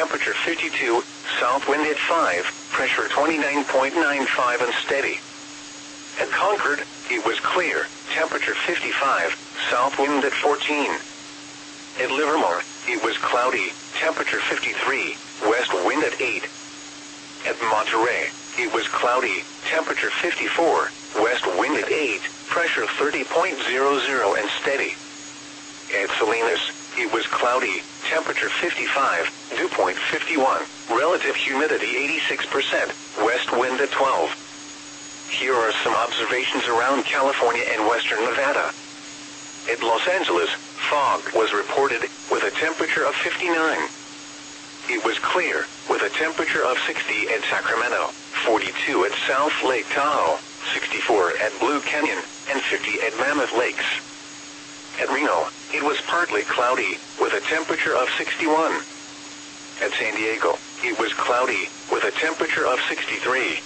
temperature 52, south wind at 5, pressure 29.95 and steady. At Concord, it was clear, temperature 55, south wind at 14. At Livermore, it was cloudy, temperature 53, west wind at 8. At Monterey, it was cloudy, temperature 54, west wind at 8, pressure 30.00 and steady. At Salinas, it was cloudy, temperature 55, dew point 51, relative humidity 86%, west wind at 12. Here are some observations around California and western Nevada. At Los Angeles, fog was reported with a temperature of 59. It was clear with a temperature of 60 at Sacramento, 42 at South Lake Tahoe, 64 at Blue Canyon, and 50 at Mammoth Lakes. At Reno, it was partly cloudy with a temperature of 61. At San Diego, it was cloudy with a temperature of 63.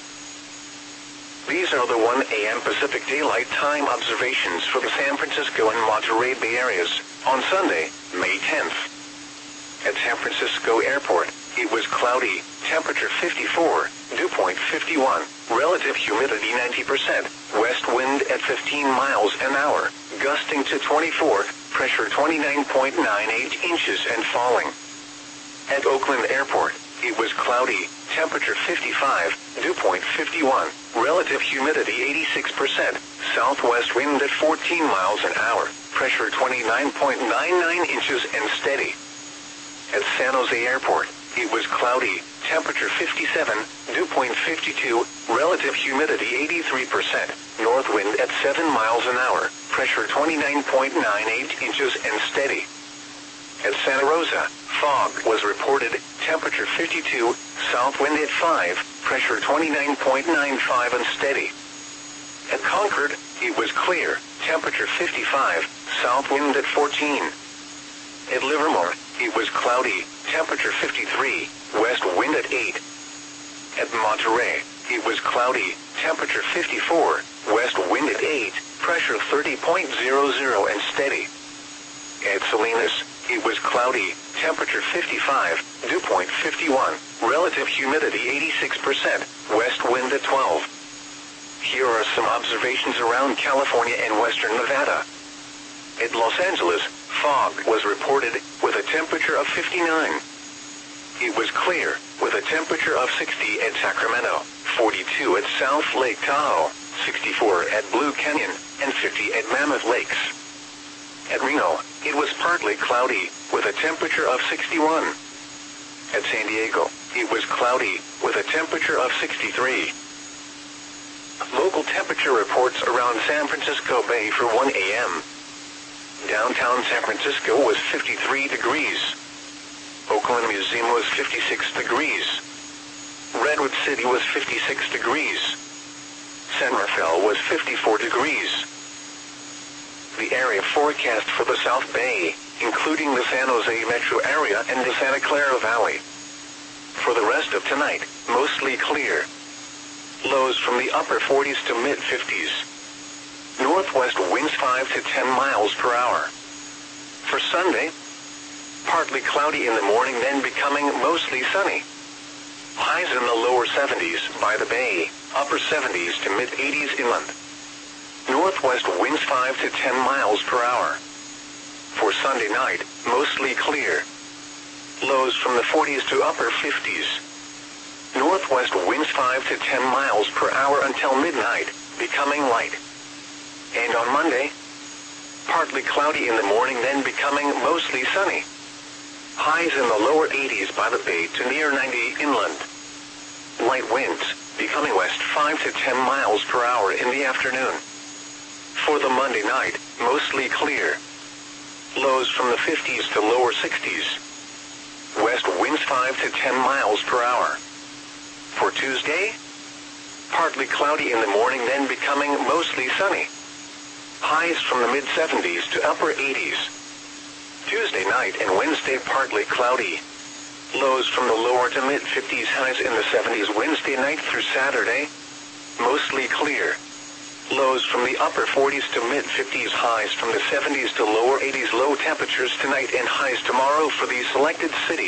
These are the 1 a.m. Pacific Daylight Time observations for the San Francisco and Monterey Bay areas on Sunday, May 10th. At San Francisco Airport, it was cloudy, temperature 54, dew point 51, relative humidity 90%, west wind at 15 miles an hour, gusting to 24, pressure 29.98 inches and falling. At Oakland Airport, it was cloudy, temperature 55, dew point 51, relative humidity 86%, southwest wind at 14 miles an hour, pressure 29.99 inches and steady. At San Jose Airport, it was cloudy, temperature 57, dew point 52, relative humidity 83%, north wind at 7 miles an hour, pressure 29.98 inches and steady. At Santa Rosa, fog was reported, temperature 52, south wind at 5, pressure 29.95 and steady. At Concord, it was clear, temperature 55, south wind at 14. At Livermore, it was cloudy, temperature 53, west wind at 8. At Monterey, it was cloudy, temperature 54, west wind at 8, pressure 30.00 and steady. At Salinas, it was cloudy, temperature 55, dew point 51, relative humidity 86%, west wind at 12. Here are some observations around California and western Nevada. At Los Angeles, fog was reported with a temperature of 59. It was clear with a temperature of 60 at Sacramento, 42 at South Lake Tahoe, 64 at Blue Canyon, and 50 at Mammoth Lakes. At Reno, it was partly cloudy with a temperature of 61. At San Diego, it was cloudy with a temperature of 63. Local temperature reports around San Francisco Bay for 1 a.m. Downtown San Francisco was 53 degrees. Oakland Museum was 56 degrees. Redwood City was 56 degrees. San Rafael was 54 degrees. The area forecast for the South Bay, including the San Jose metro area and the Santa Clara Valley. For the rest of tonight, mostly clear. Lows from the upper 40s to mid-50s. Northwest winds 5 to 10 miles per hour. For Sunday, partly cloudy in the morning, then becoming mostly sunny. Highs in the lower 70s by the bay, upper 70s to mid-80s inland. Northwest winds 5 to 10 miles per hour. For Sunday night, mostly clear. Lows from the 40s to upper 50s. Northwest winds 5 to 10 miles per hour until midnight, becoming light. And on Monday, partly cloudy in the morning, then becoming mostly sunny. Highs in the lower 80s by the bay to near 90 inland. Light winds, becoming west 5 to 10 miles per hour in the afternoon. For the Monday night, mostly clear. Lows from the 50s to lower 60s. West winds 5 to 10 miles per hour. For Tuesday, partly cloudy in the morning, then becoming mostly sunny. Highs from the mid-70s to upper 80s. Tuesday night and Wednesday partly cloudy. Lows from the lower to mid-50s, highs in the 70s Wednesday night through Saturday. Mostly clear. Lows from the upper 40s to mid-50s, highs from the 70s to lower 80s, low temperatures tonight and highs tomorrow for these selected cities.